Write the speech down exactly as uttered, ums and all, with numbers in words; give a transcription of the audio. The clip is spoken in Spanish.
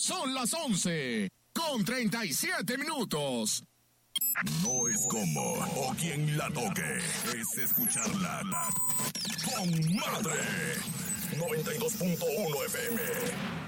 Son las once con treinta y siete minutos. No es como o quien la toque, es escucharla la con madre. noventa y dos punto uno F M.